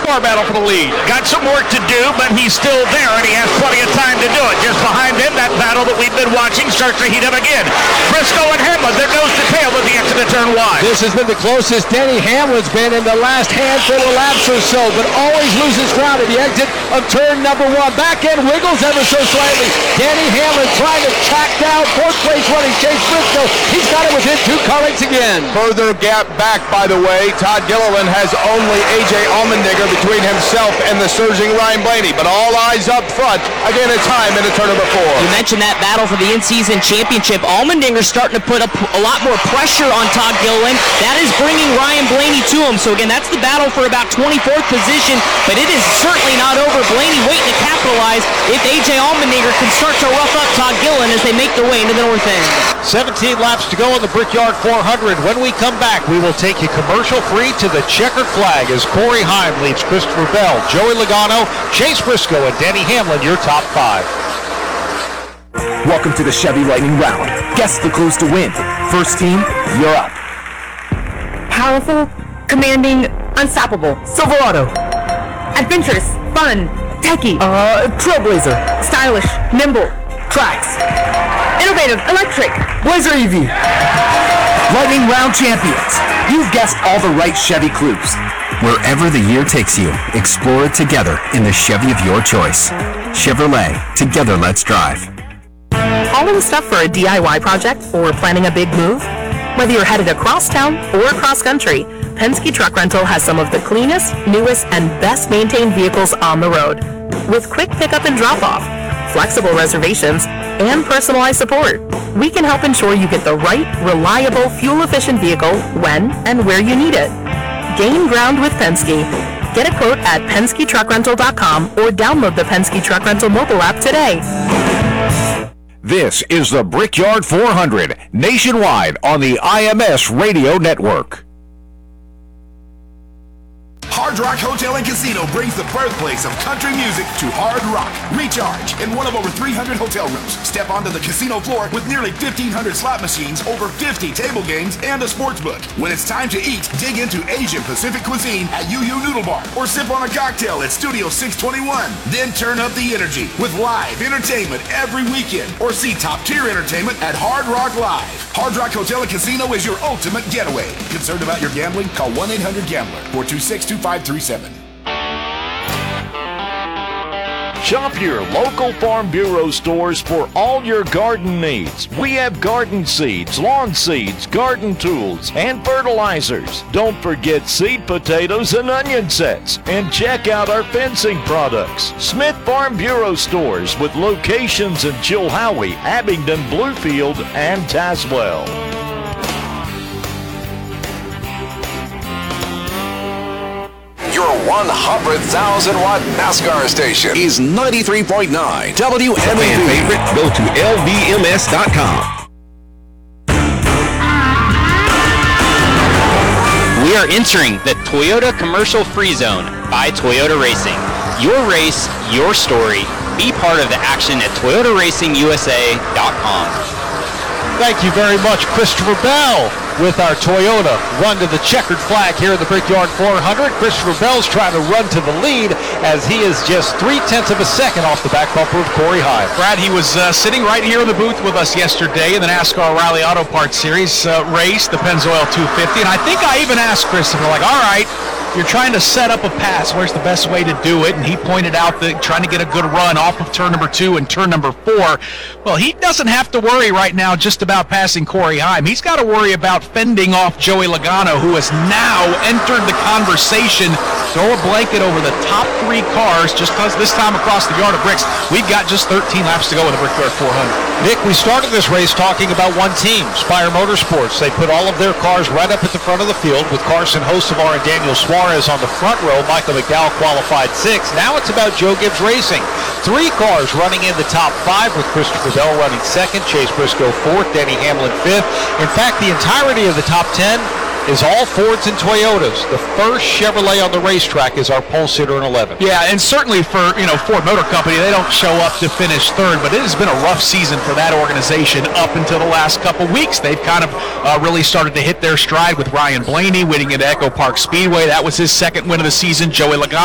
car battle for the lead. Got some work to do, but he's still there, and he has plenty of time to do it. Just behind him, that battle that we've been watching starts to heat up again. Briscoe and Hamlin, they're nose to tail at the exit of turn one. This has been the closest Denny Hamlin's been in the last handful of laps or so, but always loses ground at the exit of turn number one. Back end wiggles ever so slightly. Denny Hamlin trying to track down fourth place running Chase Briscoe. He's got it within 2 car lengths again. Further gap back, by the way. Todd Gilliland has only A.J. Allmendinger between himself and the surging Ryan Blaney, but all eyes up front. Again, it's time into turn number 4. You mentioned that battle for the in-season championship. Allmendinger's starting to put up a lot more pressure on Todd Gilliland. That is bringing Ryan Blaney to him. So again, that's the battle for about 24th position, but it is certainly not over. Blaney waiting to capitalize if A.J. Allmendinger can start to rough up Todd Gilliland as they make their way into the north end. 17 laps to go on the Brickyard 400. When we come back, we will take you commercial-free to the checkered flag as Corey Heim leads Christopher Bell, Joey Logano, Chase Briscoe, and Denny Hamlin, your top 5. Welcome to the Chevy Lightning Round. Guess the clues to win. First team, you're up. Powerful, commanding, unstoppable. Silverado. Adventurous, fun, techie. Trailblazer. Stylish, nimble. Trax. Innovative, electric. Blazer EV. Lightning Round champions. You've guessed all the right Chevy clues. Wherever the year takes you, explore it together in the Chevy of your choice. Chevrolet. Together, let's drive. Hauling stuff for a DIY project or planning a big move? Whether you're headed across town or across country, Penske Truck Rental has some of the cleanest, newest, and best maintained vehicles on the road. With quick pickup and drop-off, flexible reservations, and personalized support, we can help ensure you get the right, reliable, fuel-efficient vehicle when and where you need it. Gain ground with Penske. Get a quote at PenskeTruckRental.com or download the Penske Truck Rental mobile app today. This is the Brickyard 400, nationwide on the IMS Radio Network. Hard Rock Hotel and Casino brings the birthplace of country music to Hard Rock. Recharge in one of over 300 hotel rooms. Step onto the casino floor with nearly 1,500 slot machines, over 50 table games, and a sports book. When it's time to eat, dig into Asian Pacific cuisine at Yu Yu Noodle Bar, or sip on a cocktail at Studio 621. Then turn up the energy with live entertainment every weekend, or see top-tier entertainment at Hard Rock Live. Hard Rock Hotel and Casino is your ultimate getaway. Concerned about your gambling? Call 1-800-GAMBLER, 426-2537. Shop your local Farm Bureau stores for all your garden needs. We have garden seeds, lawn seeds, garden tools, and fertilizers. Don't forget seed potatoes and onion sets. And check out our fencing products. Smith Farm Bureau stores with locations in Chilhowie, Abingdon, Bluefield, and Tazewell. Your 100,000-watt NASCAR station is 93.9 WMAV. Fan favorite? Go to LVMS.com. We are entering the Toyota Commercial Free Zone by Toyota Racing. Your race, your story. Be part of the action at ToyotaRacingUSA.com. Thank you very much, Christopher Bell, with our Toyota run to the checkered flag here in the Brickyard 400. Christopher Bell's trying to run to the lead as he is just 0.3 of a second off the back bumper of Corey Heim. Brad, he was sitting right here in the booth with us yesterday in the NASCAR Rally Auto Parts Series race, the Pennzoil 250, and I think I even asked Christopher, like, all right, you're trying to set up a pass. Where's the best way to do it? And he pointed out that trying to get a good run off of turn number 2 and turn number 4. Well, he doesn't have to worry right now just about passing Corey Heim. He's got to worry about fending off Joey Logano, who has now entered the conversation. Throw a blanket over the top 3 cars just because this time across the yard of bricks, we've got just 13 laps to go with the Brickyard 400. Nick, we started this race talking about one team, Spire Motorsports. They put all of their cars right up at the front of the field with Carson Hocevar and Daniel Suarez on the front row. Michael McDowell qualified 6th. Now it's about Joe Gibbs Racing. 3 cars running in the top 5 with Christopher Bell running 2nd, Chase Briscoe 4th, Denny Hamlin 5th. In fact, the entirety of the top 10 is all Fords and Toyotas. The first Chevrolet on the racetrack is our pole sitter in 11th. Yeah, and certainly for Ford Motor Company, they don't show up to finish 3rd, but it has been a rough season for that organization up until the last couple weeks. They've kind of really started to hit their stride with Ryan Blaney winning at Echo Park Speedway. That was his 2nd win of the season. Joey Logano